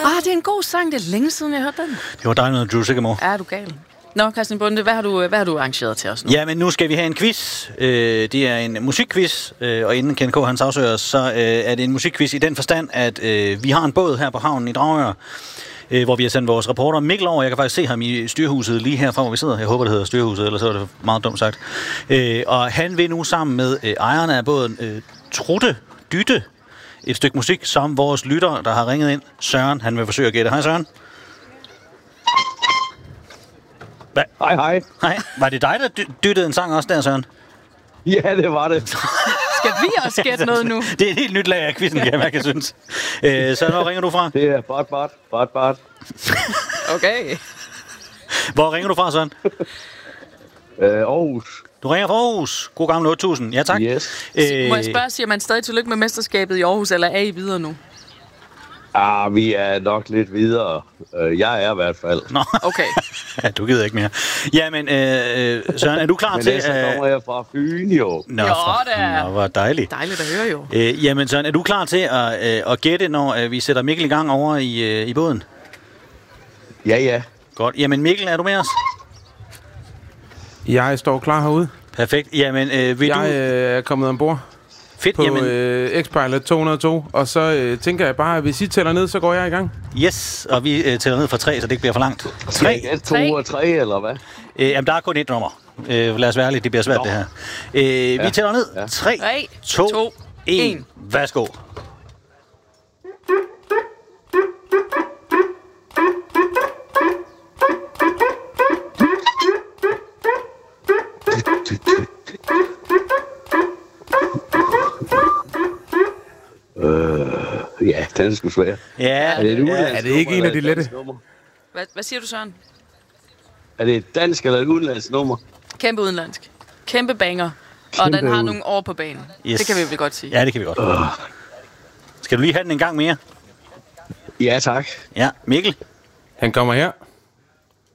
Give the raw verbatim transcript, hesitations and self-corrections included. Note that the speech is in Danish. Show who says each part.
Speaker 1: Ah, det er en god sang. Det er længe siden, jeg hørte den.
Speaker 2: Det var dig noget, Drew Sigamore.
Speaker 1: Er du gal? Nå, Christian Bonde, hvad har du, hvad har du arrangeret til os nu?
Speaker 2: Ja, men nu skal vi have en quiz. Øh, det er en musikquiz, øh, og inden Ken K. han sagsøger, så øh, er det en musikquiz i den forstand, at øh, vi har en båd her på havnen i Dragør, øh, hvor vi har sendt vores reporter Mikkel over. Jeg kan faktisk se ham i styrhuset lige herfra, hvor vi sidder. Jeg håber, det hedder styrhuset, ellers så er det meget dumt sagt. Øh, og han vil nu sammen med øh, ejerne af båden øh, Trutte Dytte et stykke musik, som vores lytter, der har ringet ind. Søren, han vil forsøge at gætte. Hej Søren. Hva?
Speaker 3: Hej, hej.
Speaker 2: Hej. Var det dig, der dy- dyttede en sang også der, Søren?
Speaker 3: Ja, det var det.
Speaker 1: Skal vi også gætte noget nu?
Speaker 2: Det er et helt nyt lag af quizzen, kan jeg mærke, jeg synes. Øh, Søren, hvor ringer du fra?
Speaker 3: Det er bot, bot, bot, bot.
Speaker 1: Okay.
Speaker 2: Hvor ringer du fra, Søren?
Speaker 3: Øh, Aarhus.
Speaker 2: Du ringer fra Aarhus. God gamle otte tusind. Ja, tak.
Speaker 3: Yes.
Speaker 2: Øh,
Speaker 1: Må jeg spørge, siger man stadig tillykke med mesterskabet i Aarhus, eller er I videre nu?
Speaker 3: Ah, vi er nok lidt videre. Uh, jeg er i hvert fald.
Speaker 2: Nå.
Speaker 1: Okay.
Speaker 2: Ja, du gider ikke mere. Jamen, øh, Søren, er du klar
Speaker 3: Men
Speaker 2: til...
Speaker 3: ellers så kommer jeg fra Fyn, jo.
Speaker 2: Nå,
Speaker 1: Jo,
Speaker 2: for,
Speaker 1: det er-
Speaker 2: nå, hvor dejligt.
Speaker 1: Dejligt at høre jo.
Speaker 2: Øh, jamen, Søren, er du klar til at, øh, at gætte, når øh, vi sætter Mikkel i gang over i, øh, i båden?
Speaker 3: Ja, ja.
Speaker 2: Godt. Jamen, Mikkel, er du med os?
Speaker 4: Jeg står klar herude.
Speaker 2: Perfekt. Jamen, øh, vil
Speaker 4: Jeg
Speaker 2: du...
Speaker 4: øh, er kommet ombord
Speaker 2: Fedt,
Speaker 4: på
Speaker 2: jamen...
Speaker 4: øh, X-Pilot to hundrede og to, og så øh, tænker jeg bare, at hvis I tæller ned, så går jeg i gang.
Speaker 2: Yes, og vi øh, tæller ned fra tre, så det ikke bliver for langt. Tre.
Speaker 3: Et, to og tre, eller hvad?
Speaker 2: Øh, jamen, der er kun et nummer. Øh, lad os være ærlige, det bliver svært,
Speaker 3: Nå.
Speaker 2: det her. Øh, ja. Vi tæller ned.
Speaker 3: Ja.
Speaker 2: tre,
Speaker 1: Tre,
Speaker 2: to,
Speaker 1: to,
Speaker 2: en.
Speaker 1: en.
Speaker 2: Værsgo.
Speaker 3: Øh, ja, den er sgu svær.
Speaker 2: Ja,
Speaker 3: Er det et
Speaker 2: ja.
Speaker 4: Er det ikke en af de lette?
Speaker 1: Hvad, hvad siger du, Søren?
Speaker 3: Er det et dansk eller et udenlandsk nummer?
Speaker 1: Kæmpe udenlandsk. Kæmpe banger. Og
Speaker 3: Kæmpe
Speaker 1: den har
Speaker 3: ud-
Speaker 1: nogle år på banen.
Speaker 2: Yes.
Speaker 1: Det kan vi vel godt sige.
Speaker 2: Ja, det kan vi godt. Uh. Skal du lige have den en gang mere?
Speaker 3: Ja, tak.
Speaker 2: Ja, Mikkel.
Speaker 4: Han kommer her.